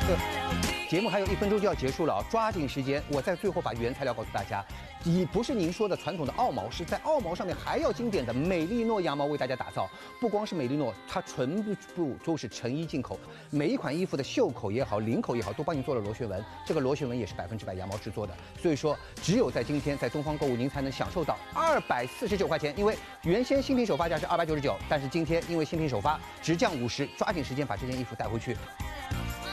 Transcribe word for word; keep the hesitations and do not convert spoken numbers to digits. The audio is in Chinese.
节目还有一分钟就要结束了啊，抓紧时间，我在最后把原材料告诉大家。以不是您说的传统的澳毛，是在澳毛上面还要经典的美利诺羊毛为大家打造。不光是美利诺，它全部都是成衣进口，每一款衣服的袖口也好，领口也好，都帮你做了螺旋纹。这个螺旋纹也是百分之百羊毛制作的，所以说只有在今天在东方购物，您才能享受到二百四十九块钱。因为原先新品首发价是二百九十九，但是今天因为新品首发直降五十，抓紧时间把这件衣服带回去。